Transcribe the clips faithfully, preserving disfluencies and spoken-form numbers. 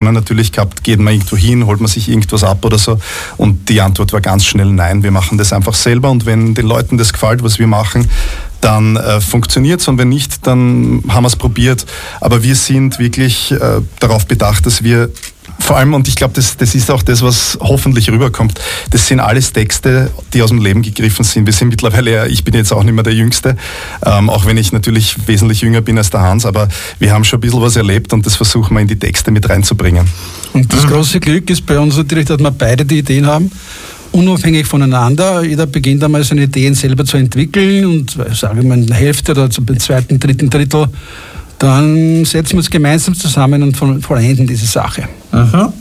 Situationen natürlich gehabt, geht man irgendwo hin, holt man sich irgendwas ab oder so. Und die Antwort war ganz schnell nein, wir machen das einfach selber. Und wenn den Leuten das gefällt, was wir machen, dann äh, funktioniert es, und wenn nicht, dann haben wir es probiert. Aber wir sind wirklich äh, darauf bedacht, dass wir vor allem, und ich glaube, das, das ist auch das, was hoffentlich rüberkommt, das sind alles Texte, die aus dem Leben gegriffen sind. Wir sind mittlerweile, ich bin jetzt auch nicht mehr der Jüngste, ähm, auch wenn ich natürlich wesentlich jünger bin als der Hans, aber wir haben schon ein bisschen was erlebt und das versuchen wir in die Texte mit reinzubringen. Und das große Glück ist bei uns natürlich, dass wir beide die Ideen haben, unabhängig voneinander. Jeder beginnt einmal seine Ideen selber zu entwickeln und, sagen wir mal, in der Hälfte oder zum zweiten, dritten Drittel, dann setzen wir uns gemeinsam zusammen und vollenden diese Sache. Mhm.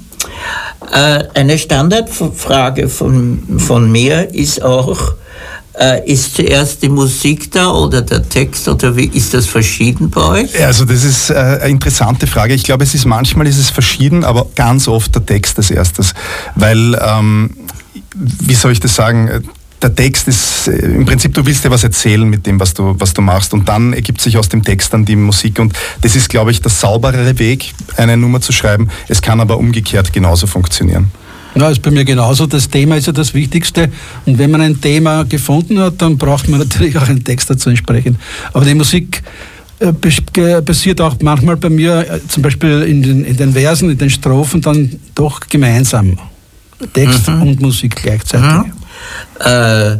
Äh, eine Standardfrage von, von mir ist auch, äh, ist zuerst die Musik da oder der Text, oder wie ist das verschieden bei euch? Also das ist äh, eine interessante Frage. Ich glaube, es ist manchmal ist es verschieden, aber ganz oft der Text als erstes, weil ähm, wie soll ich das sagen, der Text ist, im Prinzip, du willst dir was erzählen mit dem, was du, was du machst, und dann ergibt sich aus dem Text dann die Musik, und das ist, glaube ich, der sauberere Weg, eine Nummer zu schreiben. Es kann aber umgekehrt genauso funktionieren. Ja, ist bei mir genauso. Das Thema ist ja das Wichtigste, und wenn man ein Thema gefunden hat, dann braucht man natürlich auch einen Text dazu entsprechend. Aber die Musik äh, passiert auch manchmal bei mir, äh, zum Beispiel in den, in den Versen, in den Strophen, dann doch gemeinsam. Text mhm. und Musik gleichzeitig. Mhm. Äh,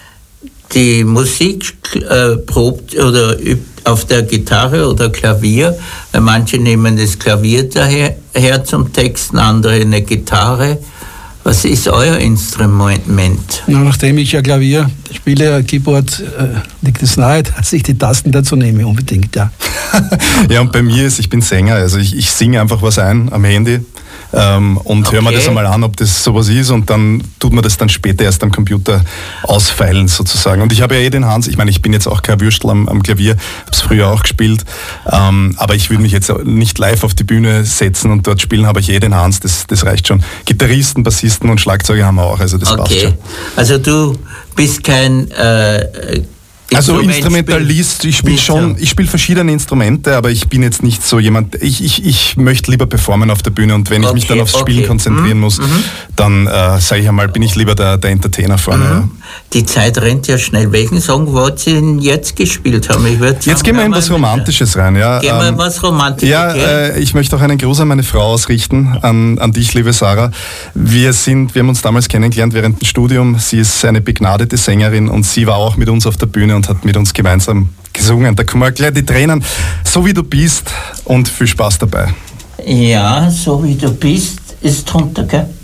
die Musik äh, probt oder übt auf der Gitarre oder Klavier. Manche nehmen das Klavier daher her zum Texten, andere eine Gitarre. Was ist euer Instrument? Na, nachdem ich ja Klavier spiele, Keyboard, äh, liegt es nahe, dass ich die Tasten dazu nehme, unbedingt, ja. Ja, und bei mir ist, ich bin Sänger, also ich, ich singe einfach was ein am Handy. Ähm, und okay. hören wir das einmal an, ob das sowas ist, und dann tut man das dann später erst am Computer ausfeilen sozusagen. Und ich habe ja eh den Hans, ich meine, ich bin jetzt auch kein Würstel am, am Klavier, habe es früher auch gespielt, ähm, aber ich würde mich jetzt nicht live auf die Bühne setzen und dort spielen, habe ich eh den Hans, das, das reicht schon. Gitarristen, Bassisten und Schlagzeuger haben wir auch, also das okay. passt schon. Also du bist kein äh, Also Instrumentalist, ich spiele schon, ich spiele verschiedene Instrumente, aber ich bin jetzt nicht so jemand, ich, ich, ich möchte lieber performen auf der Bühne, und wenn ich okay, mich dann aufs Spielen okay. konzentrieren mhm. muss, mhm. dann äh, sage ich einmal, bin ich lieber der, der Entertainer vorne. Mhm. Ja. Die Zeit rennt ja schnell. Welchen Song wollt ihr denn jetzt gespielt haben? Ich sagen, jetzt gehen wir in was Romantisches rein. Ja. Gehen wir in was Romantisches. Ja, äh, ich möchte auch einen Gruß an meine Frau ausrichten, an, an dich, liebe Sarah. Wir, sind, wir haben uns damals kennengelernt während dem Studium. Sie ist eine begnadete Sängerin, und sie war auch mit uns auf der Bühne und hat mit uns gemeinsam gesungen. Da kommen gleich die Tränen. So wie du bist, und viel Spaß dabei. Ja, so wie du bist, ist drunter, gell?